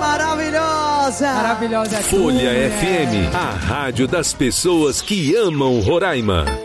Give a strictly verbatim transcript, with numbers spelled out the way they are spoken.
maravilhosa! Maravilhosa. Folha F M, a rádio das pessoas que amam Roraima.